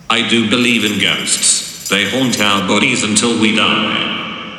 I do believe in ghosts. They haunt our bodies until we die.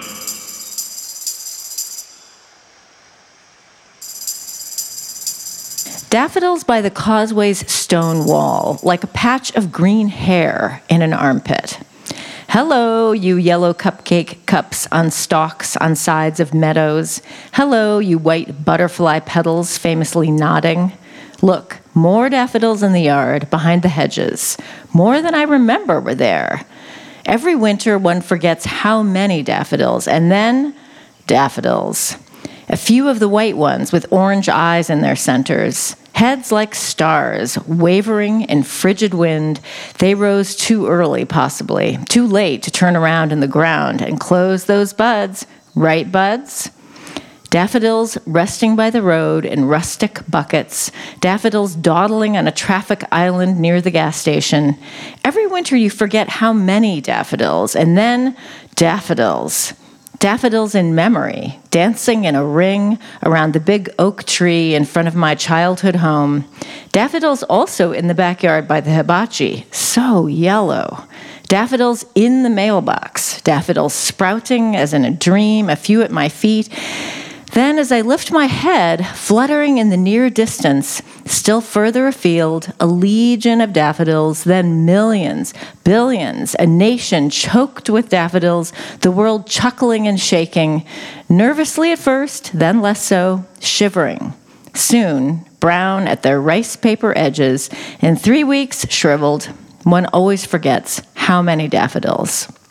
Daffodils by the causeway's stone wall, like a patch of green hair in an armpit. Hello, you yellow cupcake cups on stalks on sides of meadows. Hello, you white butterfly petals famously nodding. Look, more daffodils in the yard, behind the hedges. More than I remember were there. Every winter one forgets how many daffodils, and then daffodils. A few of the white ones with orange eyes in their centers. Heads like stars, wavering in frigid wind, they rose too early, possibly, too late to turn around in the ground and close those buds. Right, buds? Daffodils resting by the road in rustic buckets, daffodils dawdling on a traffic island near the gas station. Every winter you forget how many daffodils, and then daffodils. Daffodils in memory, dancing in a ring around the big oak tree in front of my childhood home. Daffodils also in the backyard by the hibachi, so yellow. Daffodils in the mailbox, daffodils sprouting as in a dream, a few at my feet. Then, as I lift my head, fluttering in the near distance, still further afield, a legion of daffodils, then millions, billions, a nation choked with daffodils, the world chuckling and shaking, nervously at first, then less so, shivering. Soon, brown at their rice paper edges, in 3 weeks, shriveled. One always forgets how many daffodils.